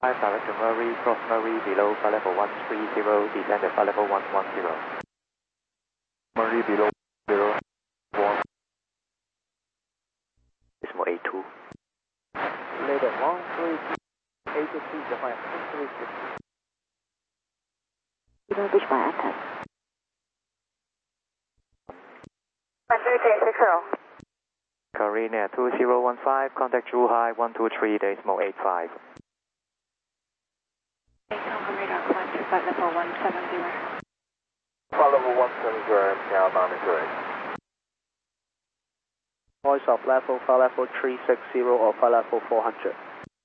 direct to Murray, cross Murray, below flight level 130, descend to flight level 110. Murray below 0, 1. Decimal 82. Later 130, 83 Japan, 360. Reach by attack. 13060. Korea 2015, contact Zhuhai 123, decimal 85. Hong radar, climb to flight level 170. Flight level 170, now 908. Voice of level, flight level 360 or flight level 400.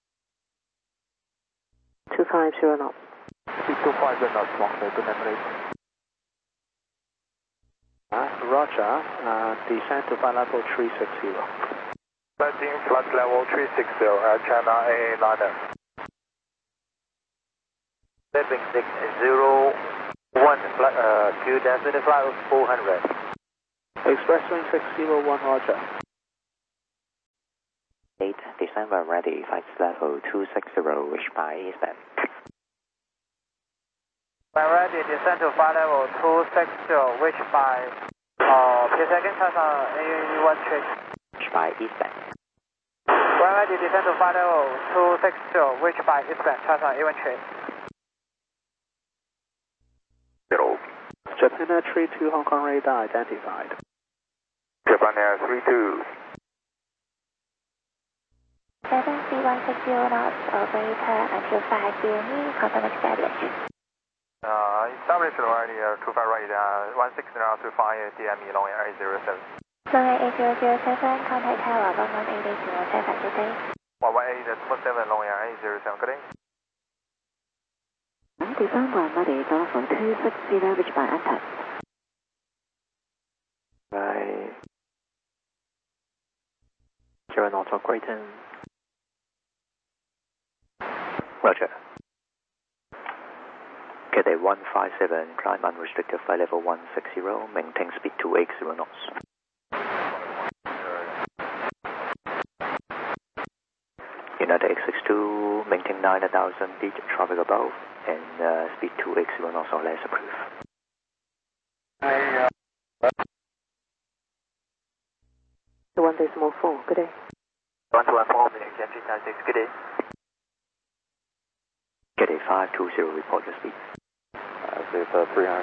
250 knots. 325 knots, long good memory. Roger, descend to flight level 360. Landing flight level 360, China A9. Stepping 601, to descend to flight level 400. Expresswing 601, Roger. 8, descend when ready, flight level 260, wish by eastbound. When ready, descend to flight level 260, wish by, second class A1 check. Wish by eastbound. When ready, descend to flight level 260, wish by eastbound, China A1 check. 0. Japan Air 32 Hong Kong radar identified. Japan Air 32. 7C160 knots, operator until 5 BME, confirm established. Established already, 25 right, 16 now to 5 DME, long air 807. Long air 8007, contact tower 11807, good day. 118.7, long air 807, good day. 第三環我哋到房260 leverage by attack. Right. 0 knots on Grayton. Roger. Cathay 157, climb unrestricted flight level 160, maintain speed 280 knots. United X62, maintain 9,000 feet, traffic above, and speed 280 knots or less approved. The 1.4, good day. 114, entry 96, good day. Cathay 520, report your speed. It's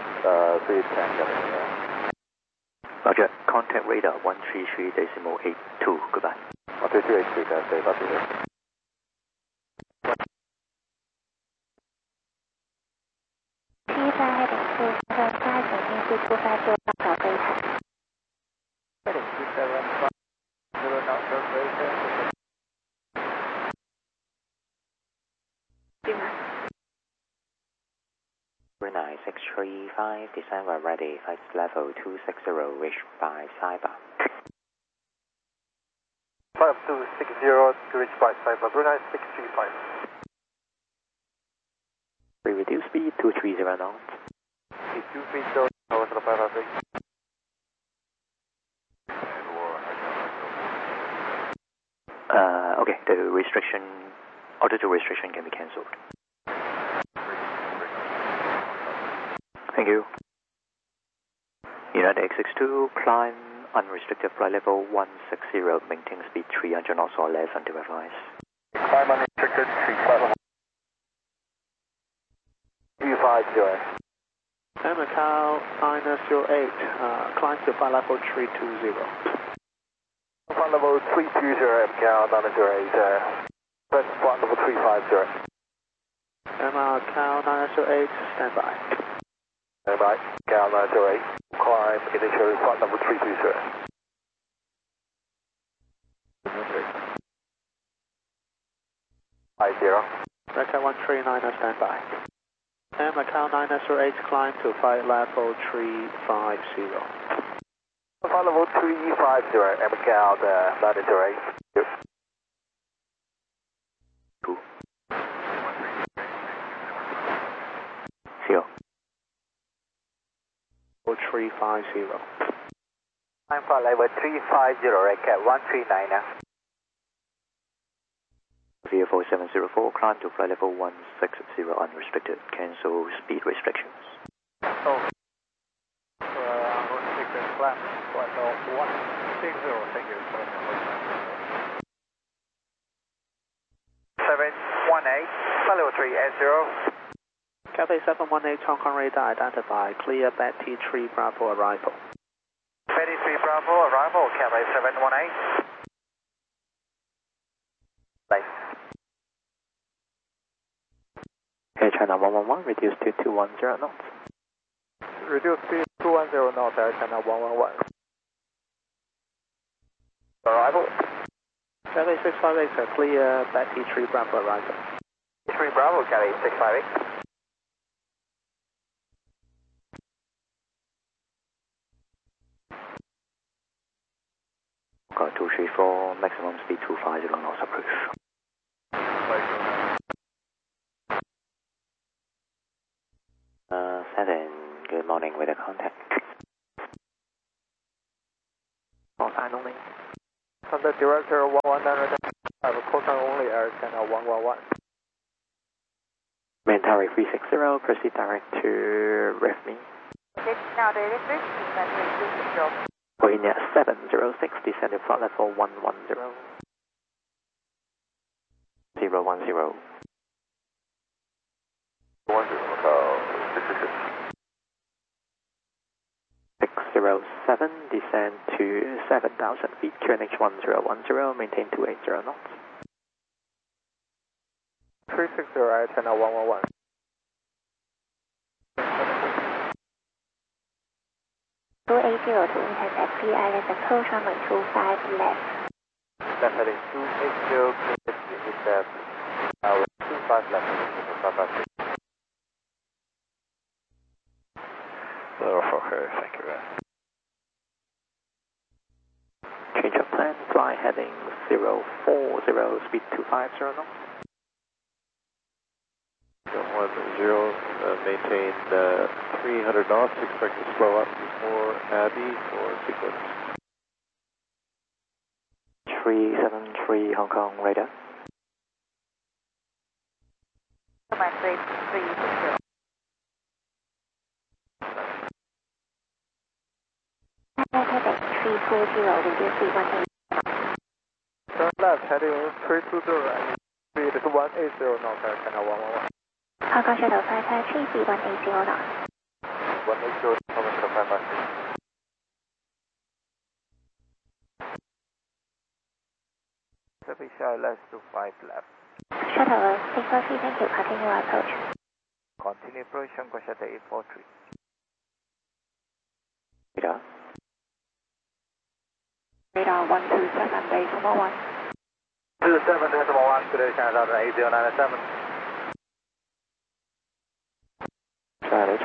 310. Roger, contact radar 133.82, goodbye. 133.82, that's it. Heading 275, maintain speed 250 knots, operator. Heading 275, 0 knots, operator. Brunei 635, descend when ready, flight level 260, wish by Saiba. 5260 to reach by Cyber, Brunei 635. Reduce speed 230 knots. 230, over to the 556. Okay, the restriction, altitude restriction can be cancelled. Thank you. United X62, climb unrestricted flight level 160, maintain speed 300 knots or less until advice. Climb unrestricted, flight level 250. Macau 908, climb to flight level 320. Flight level 320, Macau 908, press flight level 350. Macau 908, stand by. Standby, Macau 908, climb initial flight level 320. Macau 139, stand by. Macau 908, climb to flight level 350. Flight level 350, Macau 908. 2. 0. 350. I'm flight level 350, right, Cat 139 now. 44704, climb to flight level 160 unrestricted. Cancel speed restrictions. Oh. Unrestricted climb, flight level 160, thank you. 718, flight level 380. Cathay 718 Hong Kong radar identified. Clear Betty 3 Bravo arrival. Betty 3 Bravo arrival, Cathay 718. Nice. Air China 111, reduce to 210 knots. Reduce speed 210 knots, Air China 111. Arrival. Cathay 658, clear Betty 3 Bravo arrival. 3 Bravo, Cathay 658. Got 234, maximum speed 250 knots approved. Seven, good morning, with a contact. Call sign only. Contact director 119, I have a call sign only, Air China 111. Main tower 360, proceed direct to REFME. Now direct reach, Wind 706, descend to flight level 110. 010. 607, descend to 7,000 feet, QNH 1010, maintain 280 knots. 360, Air China 111. 280 to impact at P Island, approach runway 25 left. Left heading 280, intercept, 25 left, 556. Okay, thank you. Change of plan, fly heading 040, speed 250 knots. 10, maintain 300 knots, expect to slow up before Abbey for sequence. 373 Hong Kong radar. 360. Quebec 340, reduce speed 180. Turn left, heading 320, and speed is 180 knots, Air China 111. Hong Kong Shuttle 553, speed 180 knots. 180, Hong Kong 556. Traffic shy left to 5 left. Shuttle 643, thank you. Continue approach. Continue approach, Hong Kong Shuttle 843. Radar. Radar 127, decimal 1. 27.1, today China 8097. China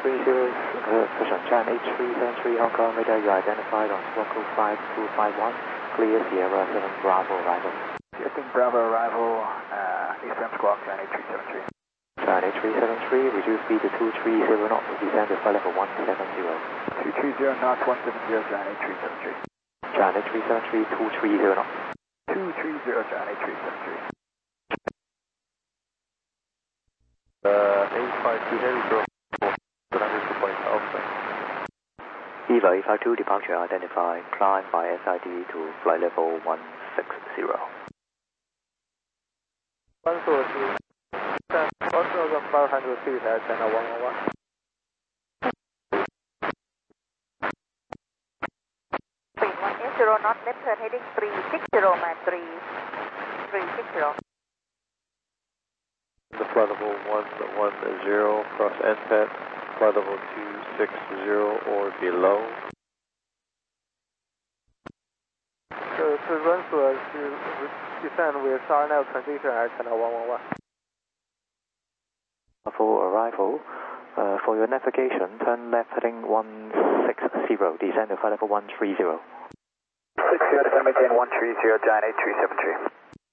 373 Hong Kong radar, you identified on squawk code 5251, clear Sierra 7 Bravo arrival. Houston Bravo arrival, Eastern Squawk, China 373. China 373, reduce speed to 230 knots, descend to flight level 170. 230 knots, 170, China 373. China 373, 230 knots. 230, China 373. 852 heavy drop. Eva 852, departure identified, climb by SID to flight level 160. 1,500 feet, Air China 111. Speed 180 knots, left turn heading 360, man 360. The flight level 110, cross NPET, flight level 260 or below. So to run through to descend with RNL transition Air China 111. For arrival, for your navigation, turn left heading 160, descend to flight level 130. 60, descend maintain 130, China 373.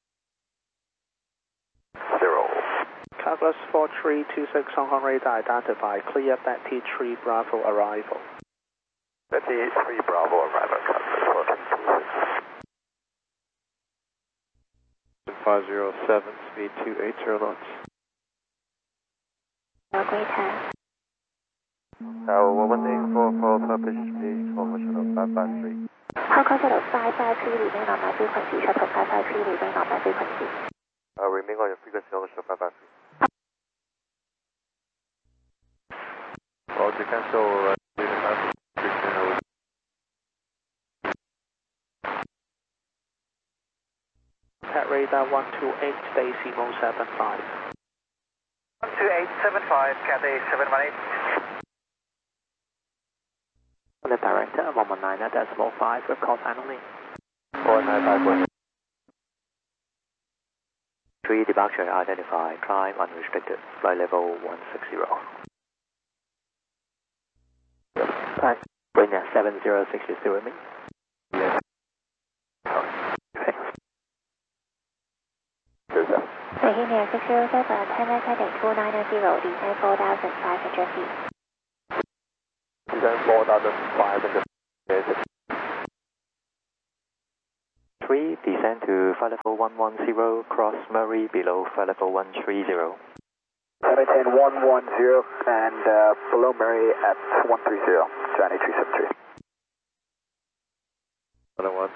0. Calculus 4326 Hong Kong radar identified. Clear Betty 3 Bravo arrival. Betty 3 Bravo arrival. Calculus 4326. 507, speed 280 knots. Greater. Tower 11844, publish speed formation of 553. Hong Kong Shuttle 553, remain on my frequency. Shuttle 553, remain on my frequency. Remain on your frequency, Shuttle 553. Roger, cancel. Pat radar 128, Stacy Mo 75. 12875, Cathay 718. On the director 119.5 with call sign only. 495. 3 departure identified, climb unrestricted, flight level 160. Right. Wind 7060 with me. Bohemia 607, China heading 290, descend 4,500 feet. Descend 4,500 feet. 3, descend to flight level 110, cross Murray below flight level 130. Maintain 110 and below Murray at 130, Johnny 373. 101.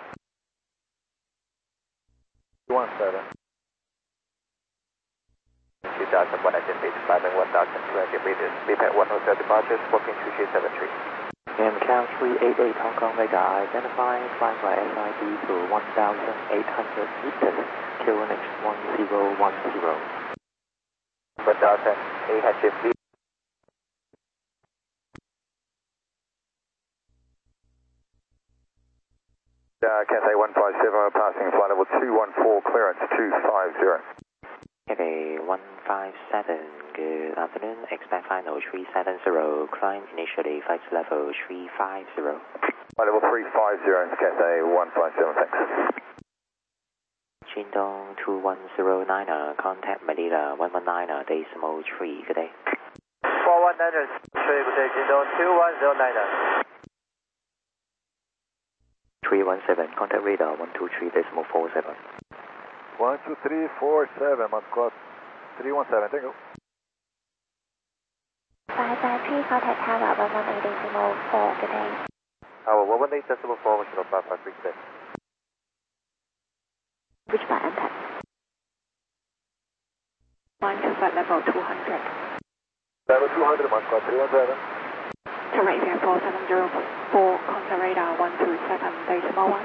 17. 2,100 feet, climbing 1,200 meters, speed at 107 departures, walking 2373. And count 388 Hong Kong radar identifying, flying by SID to 1,800 meters, QNH 1010. 1,800 feet. Cathay 150, passing flight level 214, clearance 250. Cathay 157, good afternoon, expect final 370, climb initially flight level 350. Flight level 350, Cathay 157, thanks. Jindong 2109, contact Manila 119, decimal 3, good day. 419, good day, Jindong 2109. 317, contact radar 123, decimal 47. 12347, Mascot 317, thank you. 553, contact Tower 118.4, good day. Tower 118.4, Shuttle 553, good day. Which by impact? 1 to flight level 200. Level 200, Mascot 317. Terrain 4704, contact radar 127.1.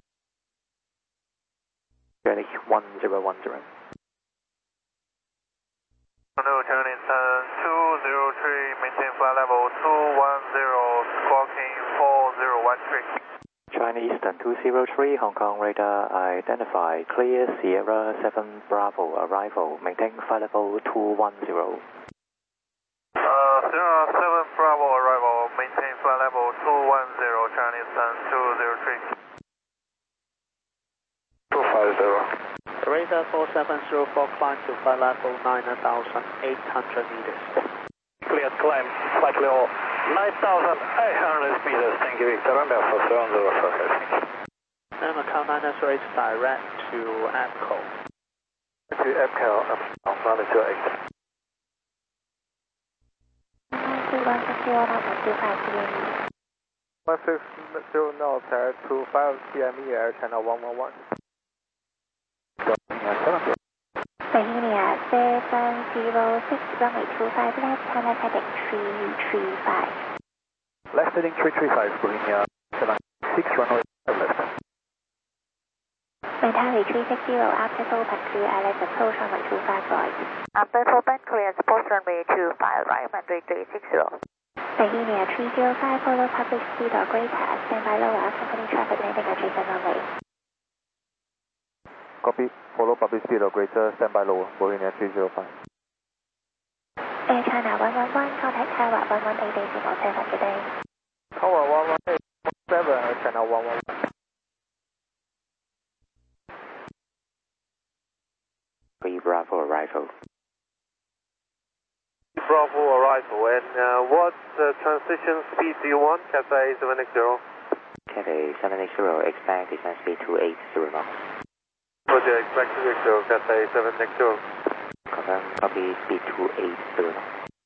Greenwich 1010. No, turning 203, maintain flight level 210, squawking 4013. China Eastern 203, Hong Kong radar identified, clear Sierra 7 Bravo, arrival, maintain flight level 210. Sierra 7 Bravo, arrival, maintain flight level 210, China Eastern 203. 250. Radar 4704, climb to flight level 9,800 meters. Clear climb, flight level 9,800 meters, thank you, Victor, and Alpha 704, And Macau 9 rates direct to APCO. to EPCO, Alpha 928. 160 knots at 25 CME Air Channel 111. Bohemia 706, runway 25 left, China heading 335. Left heading 335, Bohemia 76, runway 5 left. Mentality 360, after open clear, ILS approach runway 25 right. After open clear, approach runway 25 right, runway 360. Bohemia 305, follow public speed or greater, stand by lower, accompany traffic landing adjacent runway. Copy, follow public speed or greater, stand by lower, Bohemia 305. Air China 111, contact Tower 118.7, good day. Tower 118.7, Air China 111. 3 Bravo arrival. Bravo arrival, and what transition speed do you want? Cathay 760. Cathay 780, expect descent speed 280 knots. Project back to Victor, Cathay 7 next door. Confirm, copy, speed 280.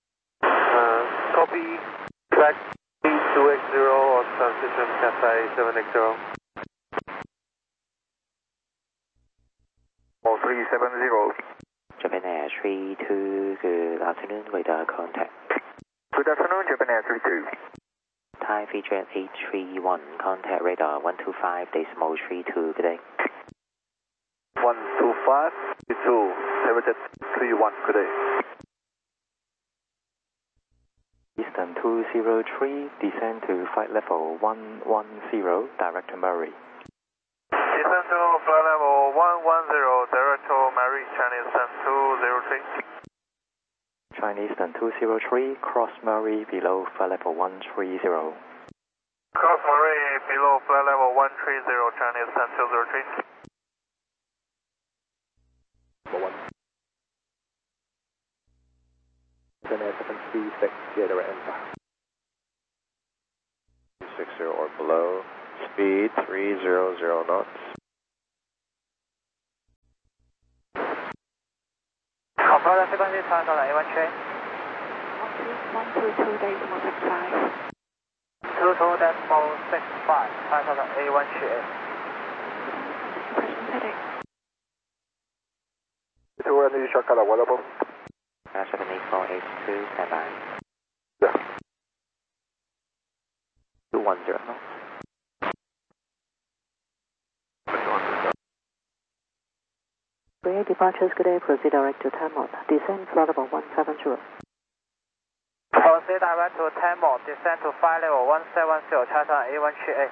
Copy, back speed 280 on transition Cathay 7 next door. 370. Japan Air 32, good afternoon, radar contact. Good afternoon, Japan Air 32. Thai feature 831, contact radar 125.32, good day. 125.32, Heritage 31, good day. Eastern 203, descend to flight level 110, direct to Murray. Descend to flight level 110, direct to Murray, Chinese Eastern 203. Chinese Eastern 203, cross Murray below flight level 130. Cross Murray below flight level 130, Chinese Eastern 203. Then air 736, direct enter. 260 or below, speed 300 knots. Control frequency turn on A1 train. 122.65. 22.65, turn on A1 train. Question FedEx. It's already shortcut available. 78482, stand by. Yeah. 210 knots. Korea departures, good day, proceed direct to Tamil. Descend flight level 170. Proceed direct to Tamil, descend to flight level 170, turn on A1 train.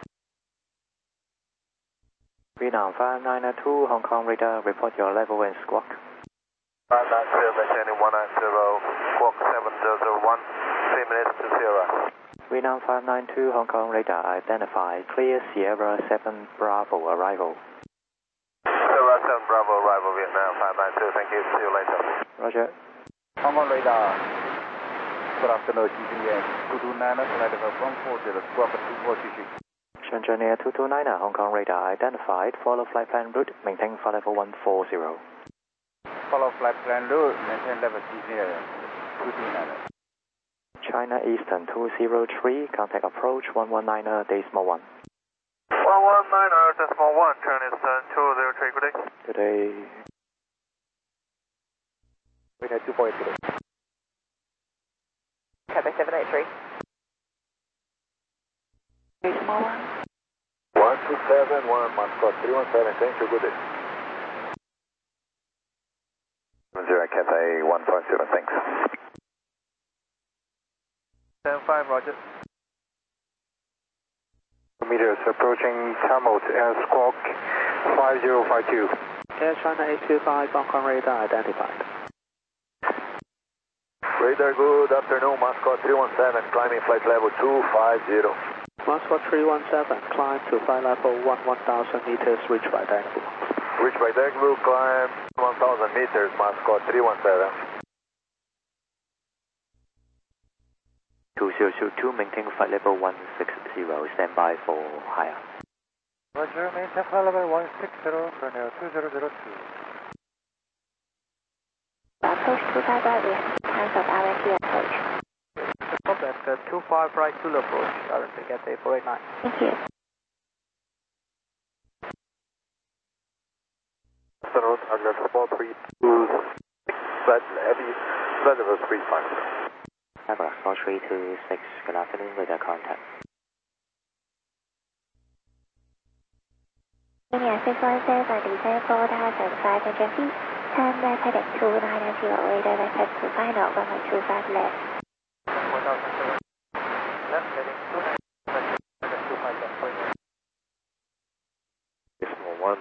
Vietnam 592, Hong Kong radar, report your level and squawk. 590, maintaining 190, squawk 7001, 3 minutes to 0. Vietnam 592, Hong Kong radar, identify, clear Sierra 7 Bravo arrival. Sierra 7 Bravo arrival, Vietnam 592, thank you, see you later. Roger. Hong Kong radar. Good afternoon, GTN 229, flight level 140, squawk 2422. Shenzhen Air 229, Hong Kong radar identified, follow flight plan route, maintain flight level 140. Follow flight plan route, maintain level 229. China Eastern 203, contact approach 119.1. 119.1, Chinese Eastern 203, good day. Good day. We had 2.8 today. Cathay 783. Very small one. 1271, Moscow 317, thank you, good day. 0 Cathay 150, thanks. 75, Roger. Meters approaching Tamil Air Squawk 5052. Air China 825, Hong Kong radar identified. Radar, good afternoon, Moscow 317, climbing flight level 250. Moscow 317, climb to flight level 1000 meters, reach by Dagbu. Reach by Dagbu, climb 1000 meters, Moscow 317. 2002, maintain flight level 160, stand by for higher. Roger, maintain flight level 160, Cornell 2002. Approach 25 right, we have times of RFE approach. Stop at 25 right to approach, RFE Cathay 489. Thank you. Afternoon, Agnes 432, flight level 350. Aircraft 4326, good afternoon, radar contact. India 617, descend 4,500 feet. Time left headed 290, radar request to final 1.25 left. 4,000 left, heading 290, left. Decimal 1.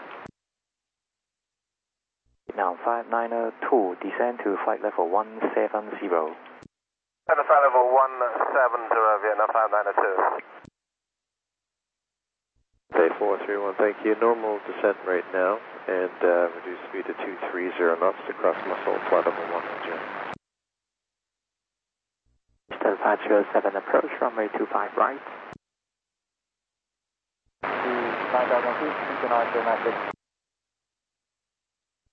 Now 592, descend to flight level 170. At the flight level 170, Vietnam 592. Day 431, thank you. Normal descent rate now, and reduce speed to 230 knots to cross Muscle, flight level 110. Eastern 507, approach runway 25 right. 9,000 feet, synchronize your message.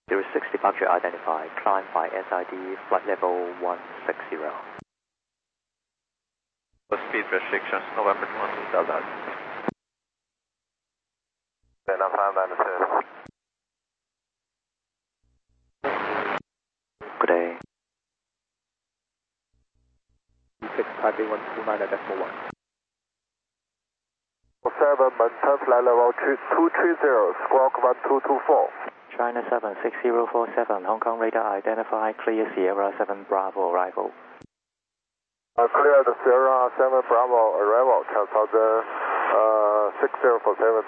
06 departure identified, climb by SID, flight level 160. Speed restrictions, November 21, 2000. Then I'm 592. Good day. 6 Taipei 129.1. 7, maintain flight level 230, squawk 1224. China 76047, Hong Kong radar identified, clear Sierra 7 Bravo arrival. Clear the Sierra 7 Bravo arrival, Transalder 6047.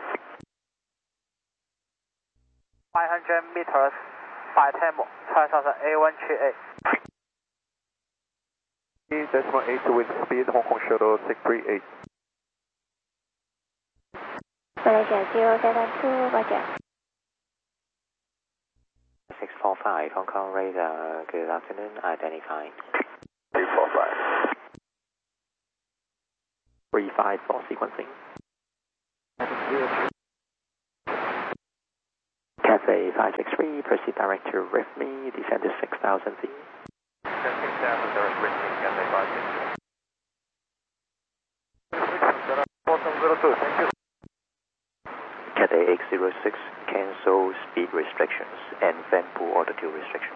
500 meters, 510, Transalder A138. Decimal 8 wind speed, Hong Kong shuttle 638. Malaysia 072, Roger. 645, Hong Kong radar, good afternoon, identified. 345. 35 for sequencing. Cathay 563, proceed direct to RIFME, descend to 6000 feet. 6000 direct RIFME, Cathay 563. 4002, thank you. Cathay 806, cancel speed restrictions and vent pool altitude restrictions.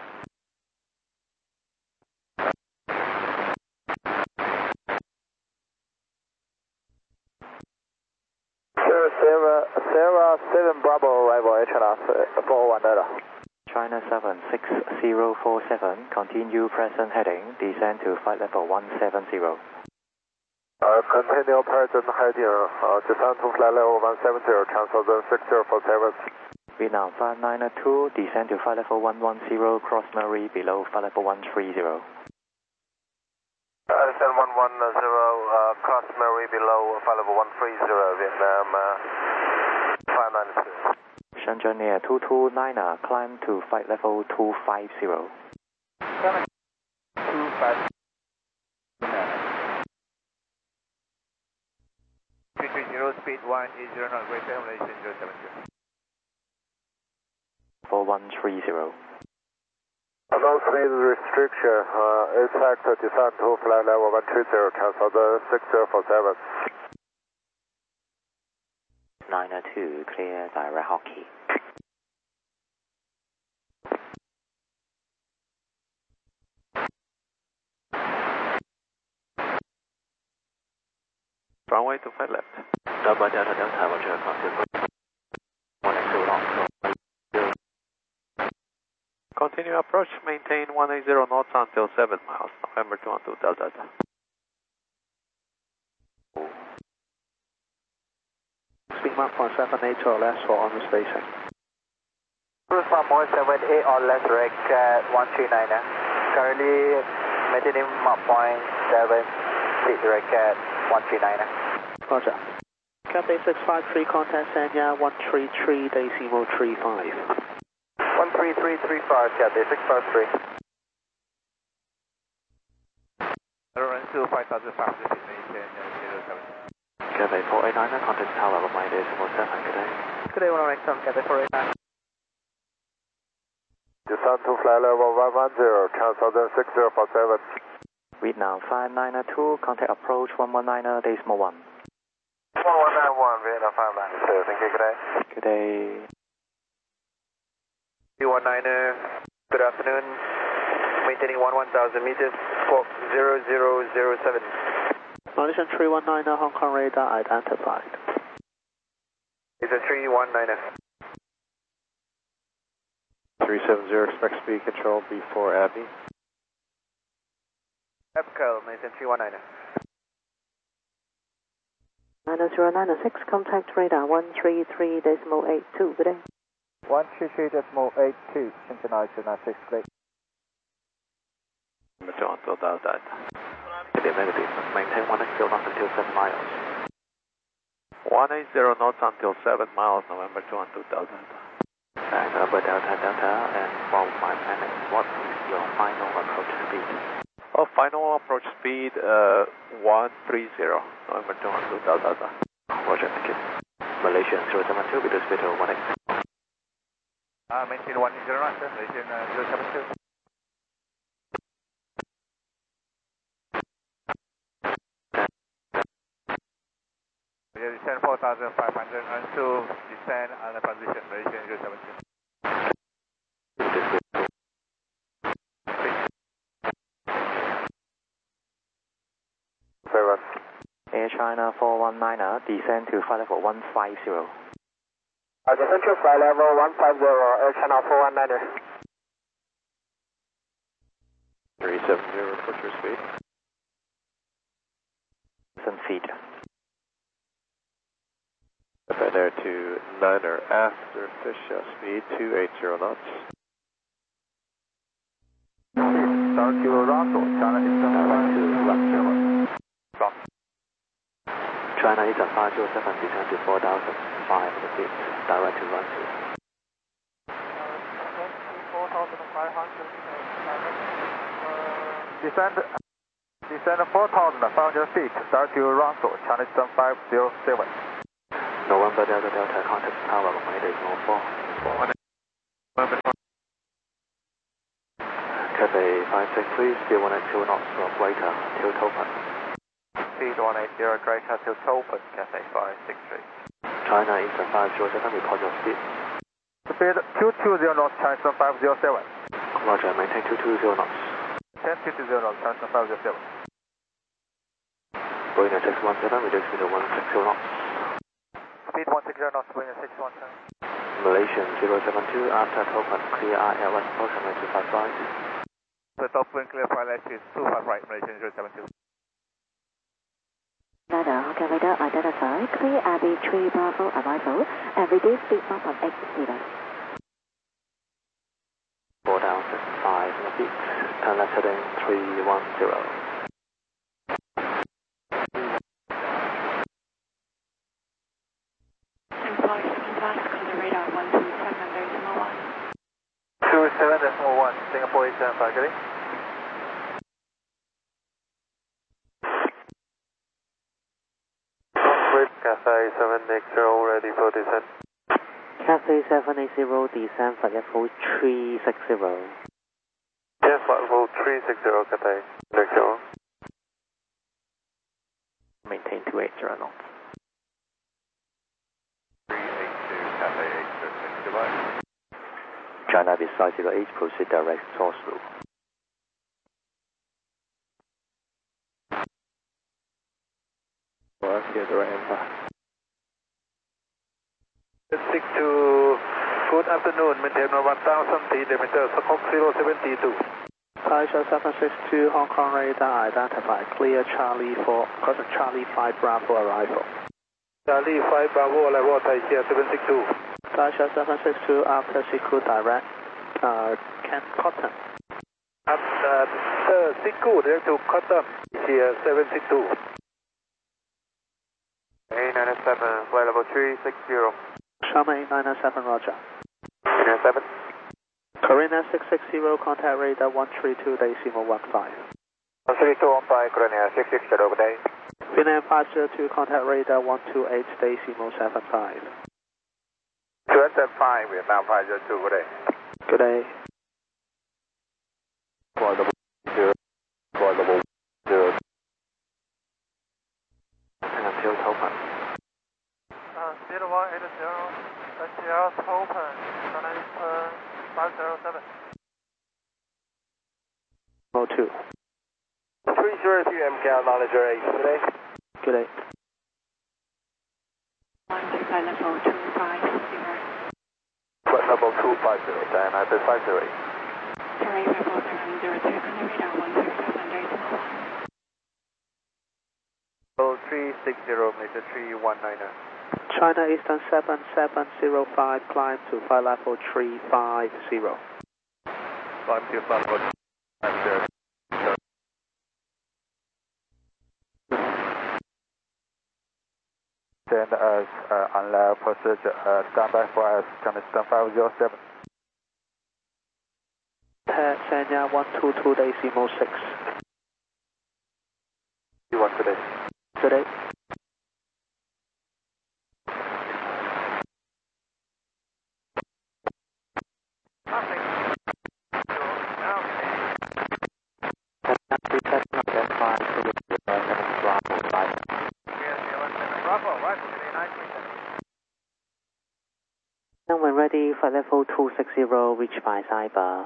Sierra 7 Bravo arrival, HLS 419. China 76047, continue present heading, descend to flight level 170. Continue present heading, descend to flight level 170, Transalder 6047. Vietnam 5992, descend to flight level 110, cross Murray below flight level 130. Descend 110, cross Murray below flight level 130, Vietnam 592. Shenzhen Air 229, climb to flight level 250. 250. 330, speed 180 knot, Great Bay Malaysia 072. 4130. No speed restriction, expect descent to flight level 130, Transalder 6047. 902, clear direct hockey. Runway to flight left. Delta Delta Delta, Roger, contact 180 long. Continue approach, maintain 180 knots until 7 miles, November 21, 2000. Speed mark 178 or less for on the station. Cruise mark 178 or less, rec 139. Currently maintaining mark 0.7, speed rec 139. Roger. Cathay 653, contact Sanya 133.35. 13335, Cathay 653. Run to 5,500 feet, maintain 07. Cathay 489, contact tower, my decimal 7, good day. Good day, 109, Cathay 489. Descend to flight level 110, Transalder 6047. Vietnam 5992, contact approach 119, decimal 1. 1191, Vietnam 592, thank you, good day. Good day. 319, good afternoon. Maintaining 11,000 meters, squawk 0007. Malaysian 319, Hong Kong radar identified. It's a 319. 370, expect speed control before Abbey. EPCO, Malaysian 319. 9096, contact radar 133.82, good day. 133.82, Shenzhen 996, great. November 21, 2000. Negative, maintain 180 knots until 7 miles. 180 knots until 7 miles, November 21, 2000. And Delta Delta, and from my planet, what is your final approach speed? Oh, final approach speed 130, November 21, 2000. Roger, thank you. Malaysian 072, with the speed of 18. Maintain 1 0 knots, relation 072. Descend 4,500 until descend on the position, relation 072. Air China 419er, descend to flight level 150. Descend to flight level 150, Air China 419er. 370, report your speed. 7 feet. There to Niner after official speed 280 knots. Star Kilo Russell, China Eastern 507. China Eastern 507, descend to 4,500 feet, direct to runway. 4,500. Descend 4,500 feet, start to Russell, China Eastern 507. November Delta Delta, contact tower, runway 04. Cathay 563, speed 180 knots, operator, tilt open. Speed 180, greater tilt open, Cathay 563. China Eastern 507, report your speed. Speed 220 knots, China Eastern 507. Roger, maintain 220 knots. 10 220 knots, China Eastern 507. Boeing 617, reduce speed to 160 knots. Speed 160 knots, Boeing 617. Malaysian 072, after open, clear IL1, approximately 25 right. The top wind clear flight latitude 25 right, Malaysian 072. Niner, Hotel radar identify, clear Abbey 3 Bravo arrival, and reduce speed 1.8 4,500 feet, turn left heading 310. Singapore Eastern 5, getting. Cathay 780, ready for descent. Cathay 780, descend flight level 360. Yes, flight level 360, Cathay. Next zero. Maintain 280 knots. 382, Cathay 806, goodbye. China beside 08, proceed direct source route. Well, here's the right impact. 62, good afternoon, maintain 1,000 feet, diameter, Squawk 072. Taisha 762, Hong Kong radar, identify, clear Charlie 4, crossing Charlie 5 Bravo arrival. Charlie 5 Bravo, level Taisha 762. Taisha 762, after Siku direct, Kent Cotton. After Siku, direct to Cotton, here 762. A97, flight level 360. Sharma 897, roger. 897. Korean 660, contact radar 132, decimal 15. 13215, Korean 660, good day. Finland 502, contact radar 128, decimal 75. 275, Vietnam 502, good day. Good day. Flight level 0, flight level 0. Until open. Speed 180, STL open, China Eastern 507. 02. 303 MCAL, manager 8, good day. Good day. Flight level 250. Flight level 250, China 508. Terrain level 702, contact radar 137, decimal 1. 0360, meter 319er. China Eastern 7705, climb to flight level 350. Climb to flight level 350. Send us on level procedure, standby for us, China Eastern 507. Sanya 122, decimal 6. You want today? Good day. level 260, reached by Cyber.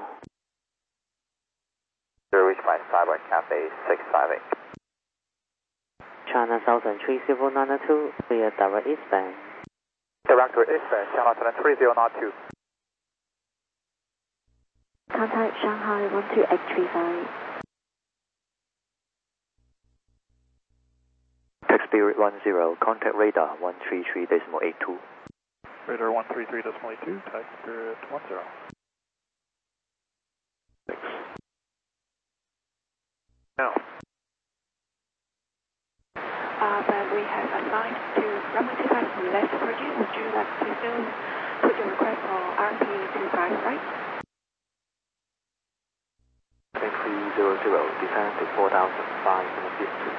Reached by Cyber, Cathay 658. China Southern 3092, clear direct eastbound. Direct eastbound, China Southern 3092. Contact Shanghai 12835. Tech Spirit 10, contact radar 133.82. Radar 133.82, Tech Spirit 10. Now. But we have assigned to runway 25 left for you. Would you like to still put your request for RP 25 right? 300, descend to 4,550.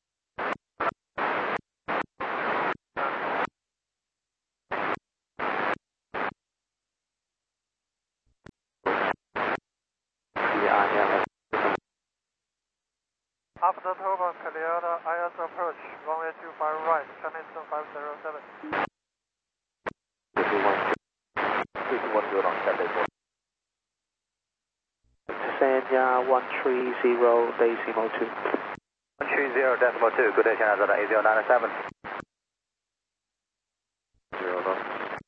After turbo cleared, IS approach, runway 25 right, China Eastern 507. 3210 on Cathay 4. Sanya 130.2. 130.2, good day, China Southern 8097. 0 knots.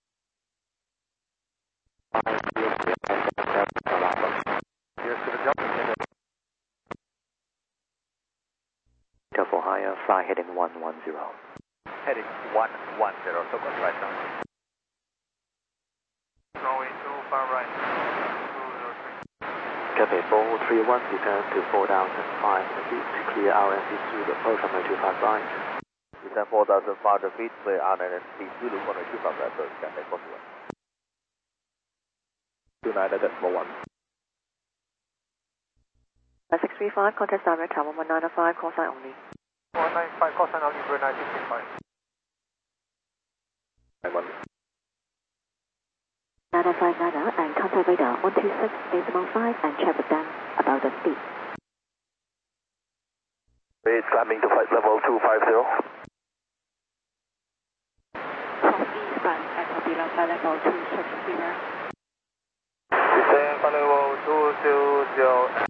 Here's to the jump. For higher, fly heading 110. Heading 110, so good right now. Runway 25 right, 203. Cathay 431, descend to 4,500 feet to clear RNC through the approach runway 25 right. Descend 4,500 feet, clear RNC through the runway 25 right, approach Cathay 41. 29.1. 635, contact direct tower 195, call sign only. 195, call sign only, Brunei 635. 959 and contact radar 126.85 and check with them about the speed. It's climbing to flight level 250. From eastbound at below flight level 260. Descend flight level 220.